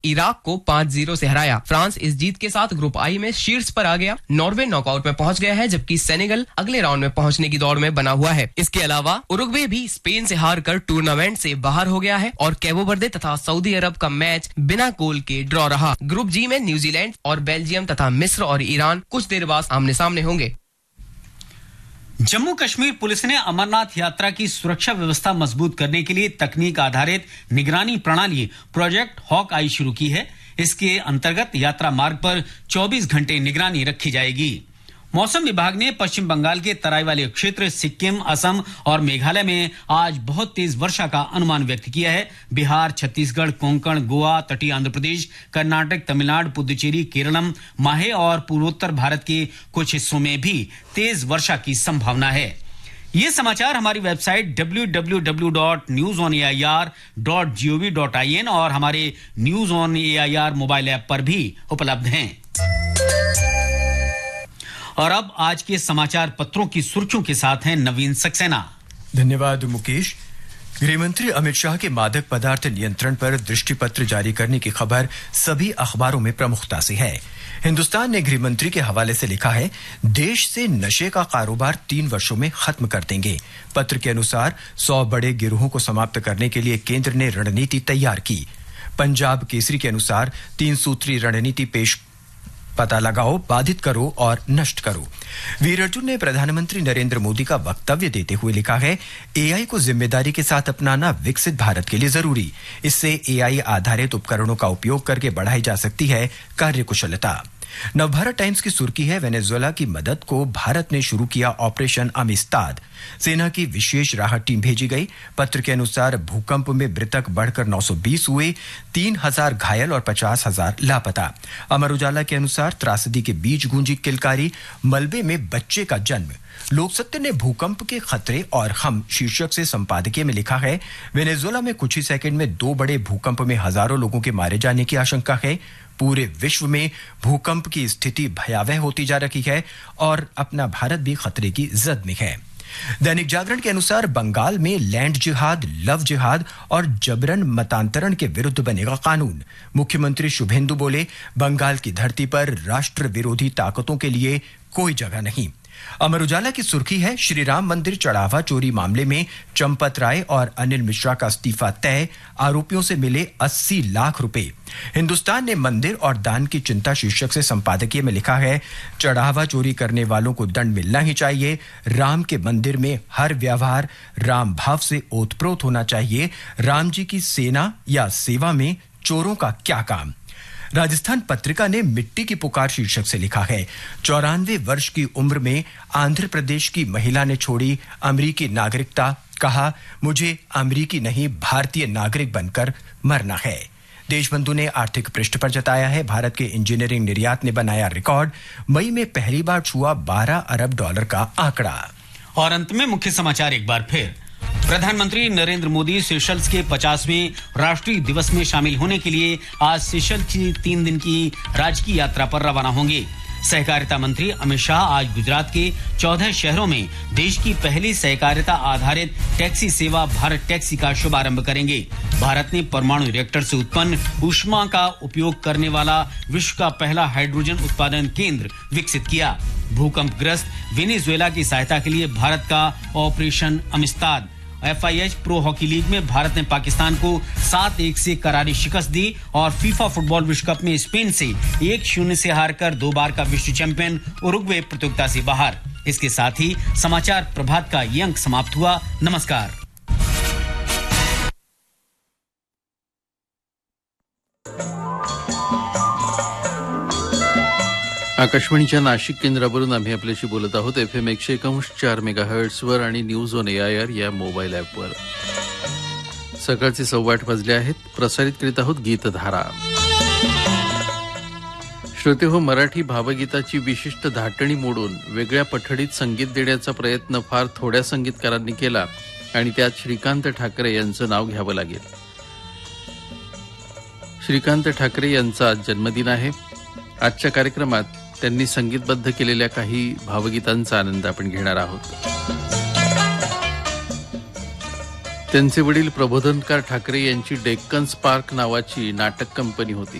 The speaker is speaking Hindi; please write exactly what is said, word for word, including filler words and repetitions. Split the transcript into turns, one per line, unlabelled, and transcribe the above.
इराक को पाँच जीरो से हराया। फ्रांस इस जीत के साथ ग्रुप आई में शीर्ष पर आ गया। नॉर्वे नॉकआउट में पहुंच गया है, जबकि सेनेगल अगले राउंड में पहुंचने की दौड़ में बना हुआ है। इसके अलावा उरुग्वे भी स्पेन से हारकर टूर्नामेंट से बाहर हो गया है और कैबो वर्दे तथा सऊदी अरब का मैच बिना गोल के ड्रॉ रहा। ग्रुप जी में न्यूजीलैंड और बेल्जियम तथा मिस्र और ईरान कुछ देर बाद आमने सामने होंगे।
जम्मू कश्मीर पुलिस ने अमरनाथ यात्रा की सुरक्षा व्यवस्था मजबूत करने के लिए तकनीक आधारित निगरानी प्रणाली प्रोजेक्ट हॉक आई शुरू की है। इसके अंतर्गत यात्रा मार्ग पर चौबीस घंटे निगरानी रखी जाएगी। मौसम विभाग ने पश्चिम बंगाल के तराई वाले क्षेत्र सिक्किम, असम और मेघालय में आज बहुत तेज वर्षा का अनुमान व्यक्त किया है। बिहार, छत्तीसगढ़, कोंकण, गोवा, तटीय आंध्र प्रदेश, कर्नाटक, तमिलनाडु, पुदुचेरी, केरलम, माहे और पूर्वोत्तर भारत के कुछ हिस्सों में भी तेज वर्षा की संभावना है। ये समाचार हमारी website W W W dot news on A I R dot G O V dot I N और हमारे news on A I R mobile app पर भी उपलब्ध हैं। और अब आज के समाचार पत्रों की सुर्खियों के साथ हैं नवीन सक्सेना।
धन्यवाद मुकेश। गृहमंत्री अमित शाह के मादक पदार्थ नियंत्रण पर दृष्टि पत्र जारी करने की खबर सभी अखबारों में प्रमुखता से है। हिंदुस्तान ने गृहमंत्री के हवाले से लिखा है, देश से नशे का कारोबार तीन वर्षों में खत्म कर देंगे। पत्र के अनुसार सौ बड़े गिरोहों को समाप्त करने के लिए केंद्र ने रणनीति तैयार की। पंजाब केसरी के अनुसार तीन सूत्री रणनीति पेश, पता लगाओ, बाधित करो और नष्ट करो। वीर अर्जुन ने प्रधानमंत्री नरेंद्र मोदी का वक्तव्य देते हुए लिखा है, एआई को जिम्मेदारी के साथ अपनाना विकसित भारत के लिए जरूरी। इससे एआई आधारित उपकरणों का उपयोग करके बढ़ाई जा सकती है कार्यकुशलता। नवभारत टाइम्स की सुर्खी है, वेनेजुएला की मदद को भारत ने शुरू किया ऑपरेशन अमिस्ताद। सेना की विशेष राहत टीम भेजी गई। पत्र के अनुसार भूकंप में मृतक बढ़कर नौ सौ बीस हुए, तीन हजार घायल और पचास हजार लापता। अमर उजाला के अनुसार त्रासदी के बीच गूंजी किलकारी, मलबे में बच्चे का जन्म। लोकसत्य ने भूकंप के खतरे और हम शीर्षक से संपादकीय में लिखा है, वेनेजुएला में कुछ ही सेकंड में दो बड़े भूकंप में हजारों लोगों के मारे जाने की आशंका है। पूरे विश्व में भूकंप की स्थिति भयावह होती जा रही है और अपना भारत भी खतरे की जद में है। दैनिक जागरण के अनुसार बंगाल में लैंड जिहाद, लव जिहाद और जबरन मतांतरण के विरुद्ध बनेगा कानून। मुख्यमंत्री शुभेंदु बोले, बंगाल की धरती पर राष्ट्र विरोधी ताकतों के लिए कोई जगह नहीं। अमर उजाला की सुर्खी है, श्री राम मंदिर चढ़ावा चोरी मामले में चंपत राय और अनिल मिश्रा का इस्तीफा तय, आरोपियों से मिले अस्सी लाख रुपए। हिंदुस्तान ने मंदिर और दान की चिंता शीर्षक से संपादकीय में लिखा है, चढ़ावा चोरी करने वालों को दंड मिलना ही चाहिए। राम के मंदिर में हर व्यवहार राम भाव से ओतप्रोत होना चाहिए। राम जी की सेना या सेवा में चोरों का क्या काम। राजस्थान पत्रिका ने मिट्टी की पुकार शीर्षक से लिखा है, चौरानवे वर्ष की उम्र में आंध्र प्रदेश की महिला ने छोड़ी अमेरिकी नागरिकता, कहा मुझे अमेरिकी नहीं भारतीय नागरिक बनकर मरना है। देशबंधु ने आर्थिक पृष्ठ पर जताया है, भारत के इंजीनियरिंग निर्यात ने बनाया रिकॉर्ड, मई में पहली बार छुआ बारह अरब डॉलर का आंकड़ा।
और अंत में मुख्य समाचार एक बार फिर। प्रधानमंत्री नरेंद्र मोदी सेशल्स के पचासवें राष्ट्रीय दिवस में शामिल होने के लिए आज सेशल्स की तीन दिन की राजकीय यात्रा पर रवाना होंगे। सहकारिता मंत्री अमित शाह आज गुजरात के चौदह शहरों में देश की पहली सहकारिता आधारित टैक्सी सेवा भारत टैक्सी का शुभारंभ करेंगे। भारत ने परमाणु रिएक्टर से उत्पन्न ऊष्मा का उपयोग करने वाला विश्व का पहला हाइड्रोजन उत्पादन केंद्र विकसित किया। भूकंपग्रस्त वेनेजुएला की सहायता के लिए भारत का operation अमिस्ताद। F I H pro hockey league में भारत ने पाकिस्तान को सात एक से करारी शिकस्त दी और फीफा फुटबॉल विश्व कप में स्पेन से एक शून्य से हारकर दो बार का विश्व चैंपियन उरुग्वे प्रतियोगिता से बाहर। इसके साथ ही समाचार प्रभात का ये अंक समाप्त हुआ। नमस्कार।
आकाशवाणीच्या नाशिक केंद्रावरून आम्ही आपल्याशी बोलत आहोत एफ एम एकशे एकांश चार मेगाहर्ट्सवर आणि news on A I R या मोबाईल ॲपवर। सकाळचे सव्वा आठ वाजले आहेत। प्रसारित करीत आहोत गीतधारा। श्रोते हो, मराठी भावगीताची विशिष्ट धाटणी मोडून वेगळ्या पठडीत संगीत देण्याचा प्रयत्न फार थोड्या संगीतकारांनी केला आणि त्यात श्रीकांत ठाकरे यांचं नाव घ्यावं लागेल। श्रीकांत ठाकरे यांचा आज जन्मदिन आहे। आजच्या कार्यक्रमात त्यांनी संगीतबद्ध केलेल्या काही भावगीतांचा आनंद आपण घेणार आहोत। त्यांचे वडील प्रबोधनकार ठाकरे यांची डेक्कन स्पार्क नावाची नाटक कंपनी होती.